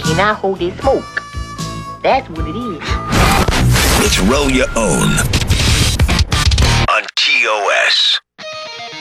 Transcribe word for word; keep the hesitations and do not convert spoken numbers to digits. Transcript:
Can I hold this smoke? That's what it is. It's Roll Your Own on T O S.